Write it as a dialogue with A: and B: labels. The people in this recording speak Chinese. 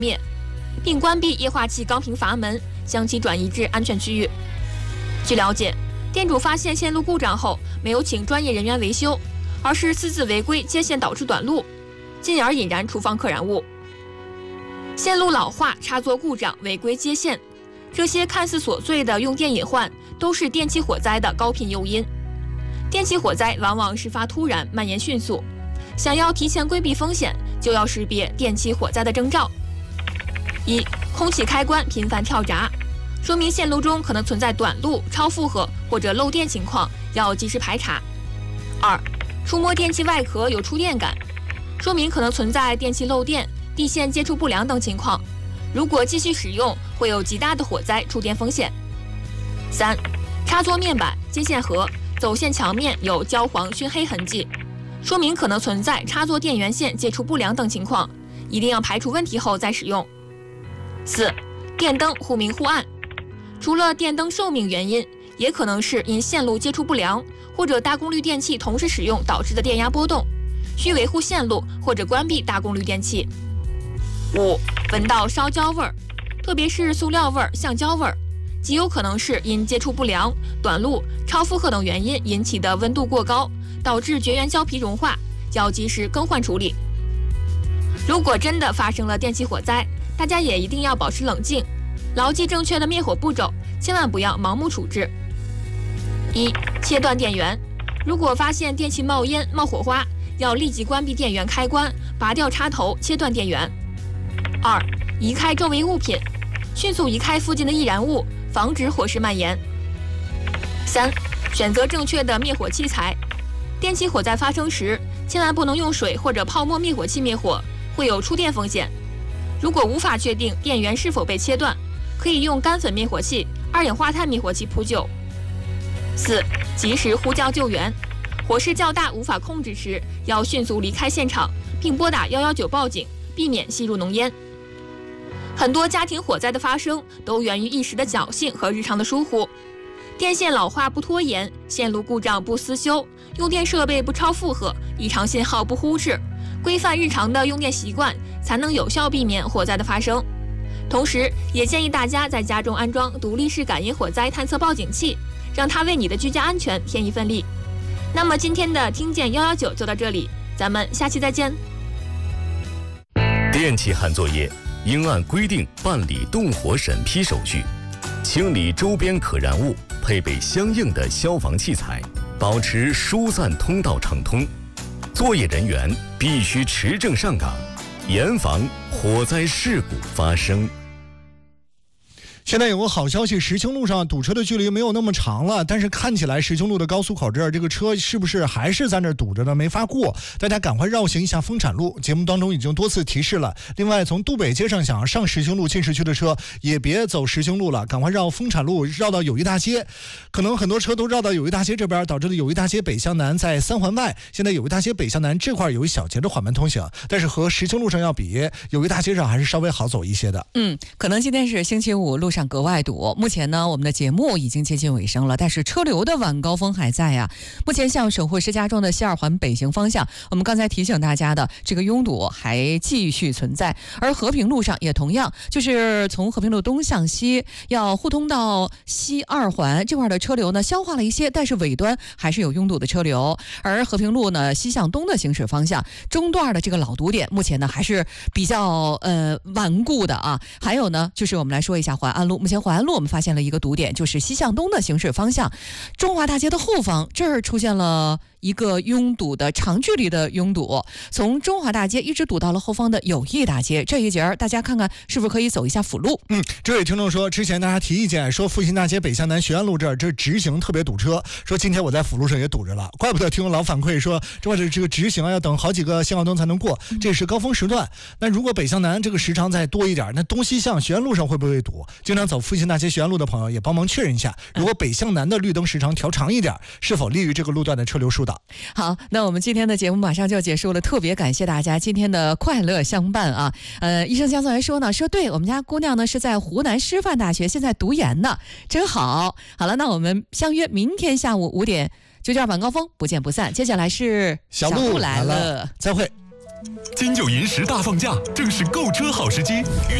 A: 灭，并关闭液化气钢瓶阀门，将其转移至安全区域。据了解，店主发现线路故障后，没有请专业人员维修，而是私自违规接线导致短路，进而引燃厨房可燃物。线路老化、插座故障、违规接线，这些看似琐碎的用电隐患，都是电气火灾的高频诱因。电气火灾往往事发突然，蔓延迅速，想要提前规避风险，就要识别电气火灾的征兆。一、空气开关频繁跳闸，说明线路中可能存在短路、超负荷或者漏电情况，要及时排查。二、触摸电器外壳有触电感，说明可能存在电器漏电、地线接触不良等情况，如果继续使用，会有极大的火灾触电风险。三、插座面板、接线盒、走线墙面有焦黄熏黑痕迹，说明可能存在插座电源线接触不良等情况，一定要排除问题后再使用。四、电灯忽明忽暗，除了电灯寿命原因，也可能是因线路接触不良或者大功率电器同时使用导致的电压波动，需维护线路或者关闭大功率电器。五、闻到烧焦味儿，特别是塑料味儿、橡胶味儿，极有可能是因接触不良、短路、超负荷等原因引起的温度过高，导致绝缘胶皮融化，要及时更换处理。如果真的发生了电气火灾，大家也一定要保持冷静，牢记正确的灭火步骤，千万不要盲目处置。一、切断电源，如果发现电器冒烟、冒火花，要立即关闭电源开关，拔掉插头，切断电源。二、移开周围物品，迅速移开附近的易燃物，防止火势蔓延。三、选择正确的灭火器材，电气火灾发生时，千万不能用水或者泡沫灭火器灭火，会有触电风险。如果无法确定电源是否被切断，可以用干粉灭火器、二氧化碳灭火器扑救。四、及时呼叫救援，火势较大无法控制时，要迅速离开现场，并拨打119报警，避免吸入浓烟。很多家庭火灾的发生都源于一时的侥幸和日常的疏忽，电线老化不拖延，线路故障不私修，用电设备不超负荷，异常信号不忽视，规范日常的用电习惯，才能有效避免火灾的发生。同时，也建议大家在家中安装独立式感应火灾探测报警器，让它为你的居家安全添一份力。那么今天的听见119就到这里，咱们下期再见。
B: 电气焊作业应按规定办理动火审批手续，清理周边可燃物，配备相应的消防器材，保持疏散通道畅通。作业人员必须持证上岗，严防火灾事故发生。
C: 现在有个好消息，石青路上堵车的距离没有那么长了，但是看起来石青路的高速口这儿，这个车是不是还是在那儿堵着呢？没法过，大家赶快绕行一下丰产路。节目当中已经多次提示了。另外，从渡北街上想要上石青路进市区的车，也别走石青路了，赶快绕丰产路，绕到友谊大街。可能很多车都绕到友谊大街这边，导致了友谊大街北向南在3环外。现在友谊大街北向南这块有一小节的缓慢通行，但是和石青路上要比，友谊大街上还是稍微好走一些的。
D: 可能今天是星期五，路上格外堵。目前呢，我们的节目已经接近尾声了，但是车流的晚高峰还在呀。目前向省会石家庄的西2环北行方向，我们刚才提醒大家的这个拥堵还继续存在，而和平路上也同样，就是从和平路东向西要互通到西2环这块的车流呢消化了一些，但是尾端还是有拥堵的车流。而和平路呢西向东的行驶方向中段的这个老堵点，目前呢还是比较顽固的啊。还有呢，就是我们来说一下淮安路，目前淮安路我们发现了一个堵点，就是西向东的行驶方向，中华大街的后方这儿出现了一个拥堵的长距离的拥堵，从中华大街一直堵到了后方的友谊大街。这一节大家看看是不是可以走一下辅路。
C: 这位听众说，之前大家提意见说复兴大街北向南学院路这直行特别堵车，说今天我在辅路上也堵着了，怪不得听众老反馈说这个直行要等好几个信号灯才能过，这是高峰时段。那如果北向南这个时长再多一点，那东西向学院路上会不会堵？经常走复兴大街学院路的朋友也帮忙确认一下，如果北向南的绿灯时长调长一点，是否利于这个路段的车流疏导。
D: 好，那我们今天的节目马上就要结束了，特别感谢大家今天的快乐相伴啊。医生江总来说呢，说对我们家姑娘呢是在湖南师范大学现在读研呢，真好。好了，那我们相约明天下午5点，9.2晚高峰不见不散。接下来是
C: 小鹿
D: 来了，
C: 再会。
E: 金九银10大放假，正是购车好时机。